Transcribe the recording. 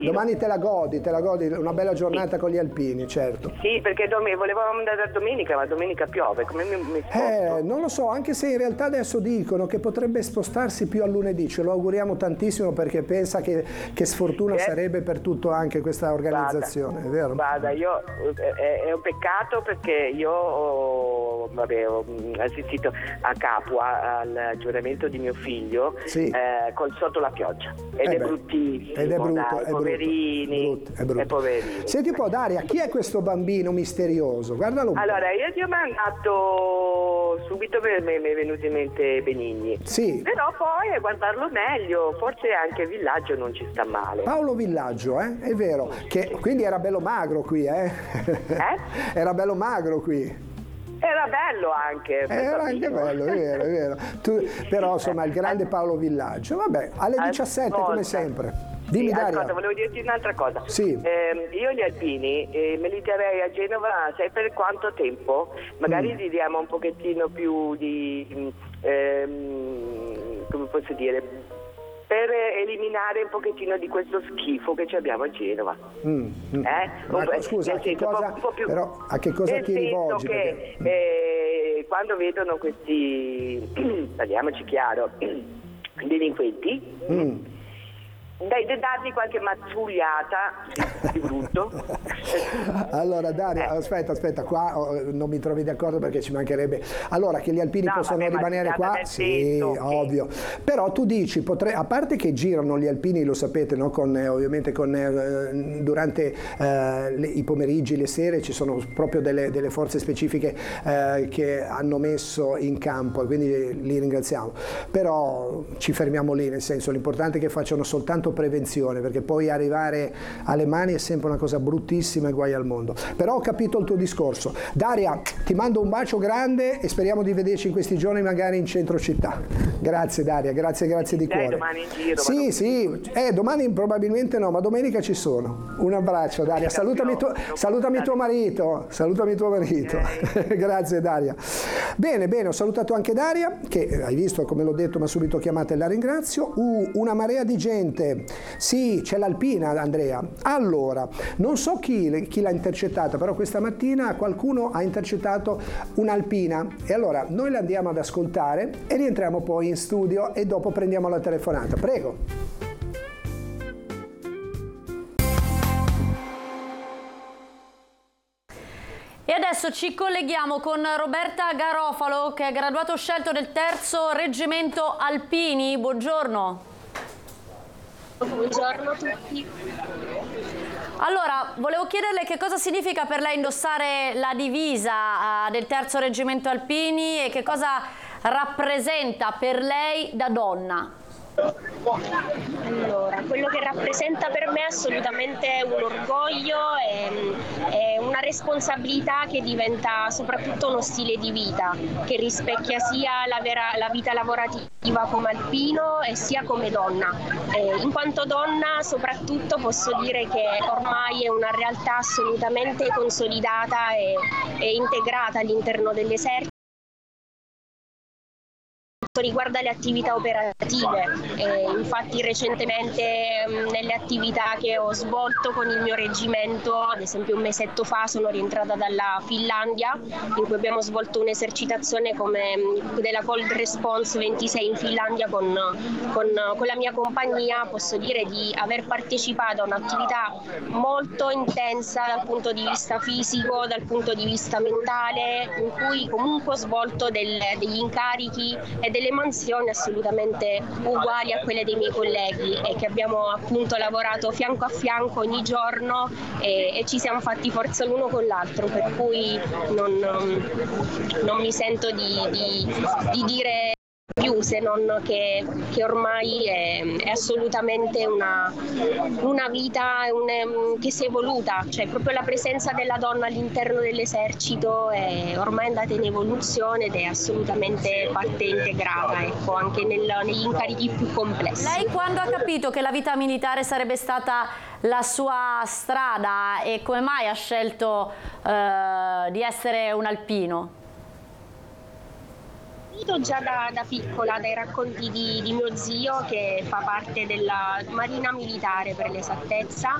Domani te la godi, una bella giornata con gli alpini, certo. Sì, perché volevamo andare a domenica, ma domenica piove, come mi sposto? Non lo so, anche se in realtà adesso dicono che potrebbe spostarsi più a lunedì, ce lo auguriamo tantissimo perché pensa che sfortuna sarebbe per tutto anche questa organizzazione, è vero? Guarda, è un peccato perché io ho assistito a Capua al giuramento di mio figlio sotto la pioggia ed è bruttissimo, ed è brutto, dai, poverini. Poverini. Senti un po', Daria, chi è questo bambino misterioso? Guardalo un po'. Allora, io ti ho mandato subito, mi è venuto in mente Benigni. Sì. Però poi a guardarlo meglio, forse anche Villaggio non ci sta male. Paolo Villaggio, è vero, quindi era bello magro qui, Era bello magro qui. Era bello anche. Era anche bello, è vero. Però insomma il grande Paolo Villaggio. Vabbè, alle 17 come sempre. Dimmi, Daria. Ascolta, volevo dirti un'altra cosa. Sì. Io gli alpini me li terrei a Genova, sai per quanto tempo? Magari gli diamo un pochettino più di come posso dire, per eliminare un pochettino di questo schifo che ci abbiamo a Genova. Scusa, però a che cosa ti rivolgi? Che, quando vedono questi, parliamoci chiaro, delinquenti, dargli qualche mazzugliata di brutto. Allora Daria, aspetta, qua non mi trovi d'accordo perché ci mancherebbe. Allora che gli alpini possono rimanere qua, sì, ovvio. Però tu dici, a parte che girano gli alpini, lo sapete, no? Ovviamente durante i pomeriggi, le sere ci sono proprio delle forze specifiche che hanno messo in campo e quindi li ringraziamo. Però ci fermiamo lì, nel senso l'importante è che facciano soltanto prevenzione, perché poi arrivare alle mani è sempre una cosa bruttissima e guai al mondo. Però ho capito il tuo discorso. Daria, ti mando un bacio grande e speriamo di vederci in questi giorni magari in centro città. Grazie Daria, grazie di cuore. Domani in giro? Sì, domani probabilmente no, ma domenica ci sono. Un abbraccio Daria, salutami tuo marito. Grazie Daria. Bene, ho salutato anche Daria, che hai visto, come l'ho detto, mi ha subito chiamata e la ringrazio. Una marea di gente. Sì, c'è l'Alpina, Andrea. Allora, non so chi l'ha intercettata, però questa mattina qualcuno ha intercettato un'Alpina e allora noi la andiamo ad ascoltare e rientriamo poi in studio e dopo prendiamo la telefonata. Prego. E adesso ci colleghiamo con Roberta Garofalo, che è graduato scelto del 3° Reggimento Alpini. Buongiorno. Buongiorno a tutti. Allora, volevo chiederle che cosa significa per lei indossare la divisa del 3° Reggimento Alpini e che cosa rappresenta per lei da donna. Allora, quello che rappresenta per me è assolutamente un orgoglio e una responsabilità che diventa soprattutto uno stile di vita che rispecchia sia la vita lavorativa come alpino e sia come donna. In quanto donna soprattutto posso dire che ormai è una realtà assolutamente consolidata e integrata all'interno dell'esercito. Riguarda le attività operative, infatti recentemente nelle attività che ho svolto con il mio reggimento, ad esempio un mesetto fa sono rientrata dalla Finlandia in cui abbiamo svolto un'esercitazione come della Cold Response 26 in Finlandia con la mia compagnia. Posso dire di aver partecipato a un'attività molto intensa dal punto di vista fisico, dal punto di vista mentale, in cui comunque ho svolto degli incarichi e delle mansioni assolutamente uguali a quelle dei miei colleghi e che abbiamo appunto lavorato fianco a fianco ogni giorno e ci siamo fatti forza l'uno con l'altro, per cui non mi sento di dire più se non che ormai è assolutamente una vita che si è evoluta, cioè proprio la presenza della donna all'interno dell'esercito è ormai andata in evoluzione ed è assolutamente parte integrata, ecco, anche negli incarichi più complessi. Lei quando ha capito che la vita militare sarebbe stata la sua strada e come mai ha scelto di essere un alpino? Già da piccola, dai racconti di mio zio, che fa parte della Marina Militare per l'esattezza,